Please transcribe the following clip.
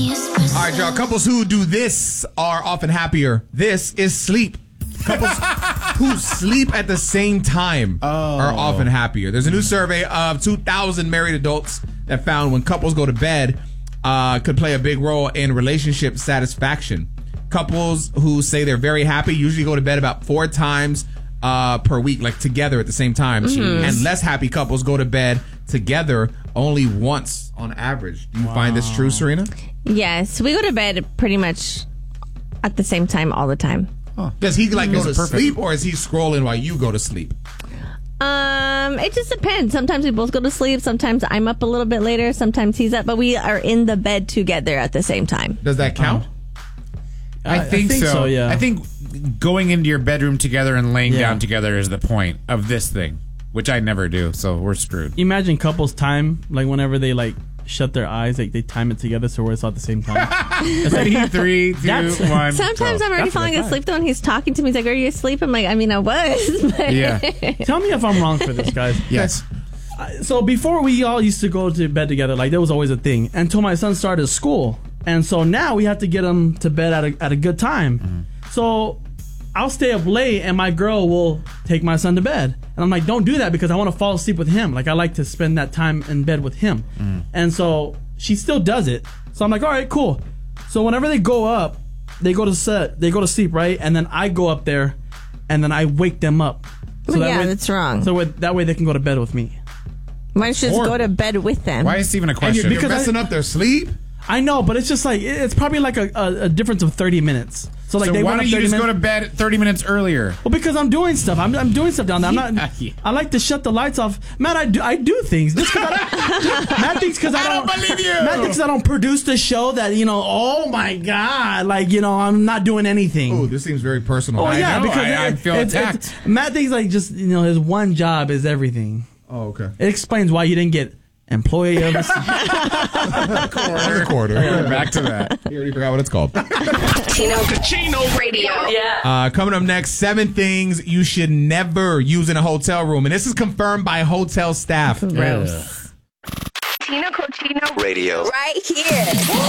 All right, y'all. Couples who do this are often happier. This is sleep. Couples who sleep at the same time are often happier. There's a new survey of 2,000 married adults that found when couples go to bed could play a big role in relationship satisfaction. Couples who say they're very happy usually go to bed about 4 times per week, like together at the same time. Mm-hmm. And less happy couples go to bed together only once on average. Do you find this true, Serena? Yes, we go to bed pretty much at the same time all the time. Does he go to sleep, or is he scrolling while you go to sleep? It just depends. Sometimes we both go to sleep. Sometimes I'm up a little bit later. Sometimes he's up, but we are in the bed together at the same time. Does that count? I think so. Yeah. I think going into your bedroom together and laying down together is the point of this thing, which I never do. So we're screwed. Imagine couples time, like whenever they shut their eyes, like they time it together so we're all at the same time. It's like 3, 2, 1. Sometimes I'm already falling asleep though, and he's talking to me. He's like, "Are you asleep?" I'm like, "I mean, I was." But yeah. Tell me if I'm wrong for this, guys. Yes. So before we all used to go to bed together, like that was always a thing, until my son started school, and so now we have to get him to bed at a good time. Mm-hmm. So I'll stay up late, and my girl will take my son to bed. And I'm like, don't do that because I want to fall asleep with him. Like, I like to spend that time in bed with him. Mm. And so she still does it. So I'm like, all right, cool. So whenever they go up, they go to sleep, right? And then I go up there, and then I wake them up. So that's wrong. So that way they can go to bed with me. Why don't you just go to bed with them? Why is this even a question? You're messing up their sleep? I know, but it's just like, it's probably like a difference of 30 minutes. So like, why don't you just go to bed 30 minutes earlier? Well, because I'm doing stuff. I'm doing stuff down there. I like to shut the lights off. Matt, I do things. Matt thinks because I don't believe you. Matt thinks I don't produce the show that, oh my God, I'm not doing anything. Oh, this seems very personal. Oh yeah, because I feel attacked. Matt thinks his one job is everything. Oh, okay. It explains why you didn't get employee of the quarter. Back to that. You already forgot what it's called. Chino Radio. Yeah. Coming up next, 7 things you should never use in a hotel room, and this is confirmed by hotel staff. Gross. Chino Radio. Right here.